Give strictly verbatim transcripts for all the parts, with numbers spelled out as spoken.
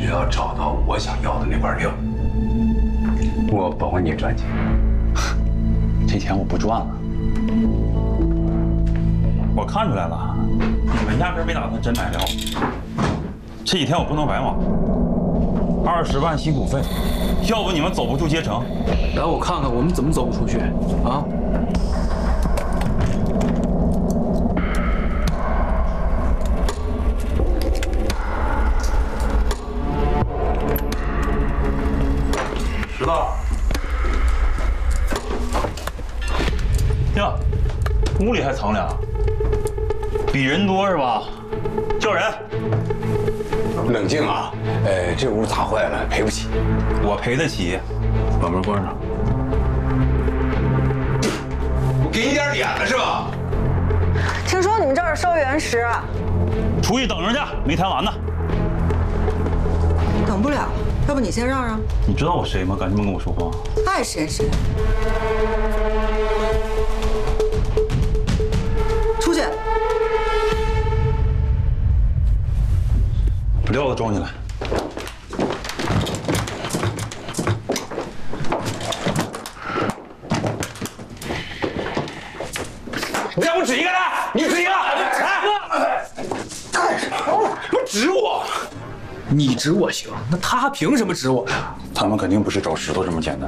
只要找到我想要的那块料，我保你赚钱。 这钱我不赚了。 我看出来了，你们压根没打算真买料。这几天我不能白忙，二十万辛苦费，要不你们走不出阶层。 来，我看看我们怎么走不出去啊！ 石头，呀，屋里还藏俩，比人多是吧？叫人。 冷静啊！呃，这屋砸坏了，赔不起。 我赔得起，把门关上。 我给你点脸了是吧？ 听说你们这儿收原石， 出去等人去，没谈完呢。 等不了，要不你先让让。 你知道我谁吗？敢这么跟我说话？ 爱谁谁。出去。 把料子装进来。 你让我指一个来，你指一个，来，干什么？不指我？ 你指我行，那他凭什么指我呀？ 他们肯定不是找石头这么简单。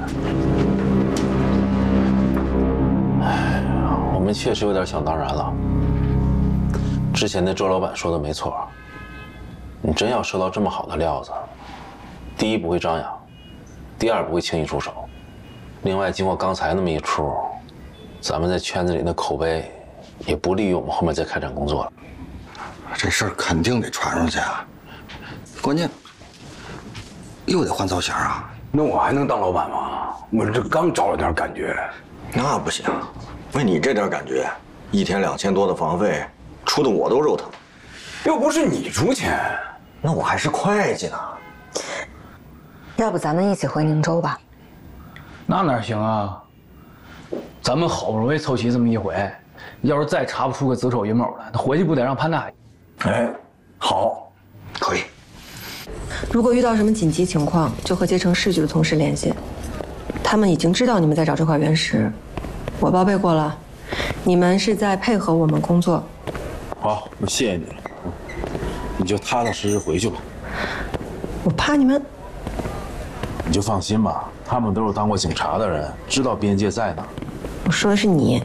哎，我们确实有点想当然了。之前那周老板说的没错。 你真要收到这么好的料子，第一不会张扬，第二不会轻易出手。另外，经过刚才那么一出，咱们在圈子里的口碑也不利于我们后面再开展工作了。 这事儿肯定得传出去啊！关键又得换造型啊！ 那我还能当老板吗？我这刚找了点感觉。 那不行，为你这点感觉，一天两千多的房费，出的我都肉疼。 又不是你出钱。 那我还是会计呢， 要不咱们一起回宁州吧？ 那哪行啊？咱们好不容易凑齐这么一回，要是再查不出个子丑寅卯来，那回去不得让潘大爷？ 哎，好， 可以。 如果遇到什么紧急情况，就和捷成市局的同事联系，他们已经知道你们在找这块原石，我报备过了，你们是在配合我们工作。 好，我谢谢你了。 你就踏踏实实回去吧。 我怕你们， 你就放心吧，他们都是当过警察的人，知道边界在哪。 我说的是你。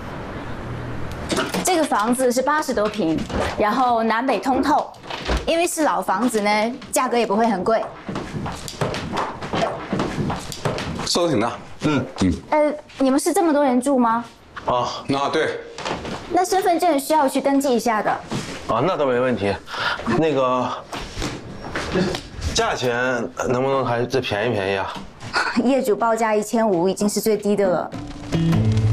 这个房子是八十多平，然后南北通透，因为是老房子呢，价格也不会很贵。 做的挺大。嗯嗯。 呃，你们是这么多人住吗？ 啊， 那对。 那身份证需要去登记一下的。 啊，那倒没问题。那个价钱能不能还再便宜便宜啊？ 业主报价一千五已经是最低的了。